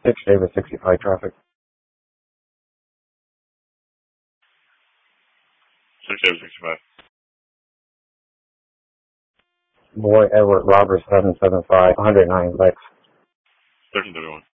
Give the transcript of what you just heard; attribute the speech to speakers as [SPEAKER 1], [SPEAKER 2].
[SPEAKER 1] 6 Davis 65 traffic.
[SPEAKER 2] 6 Davis 65.
[SPEAKER 1] Boy Edward Roberts 775, 109 Lex.
[SPEAKER 2] 1331.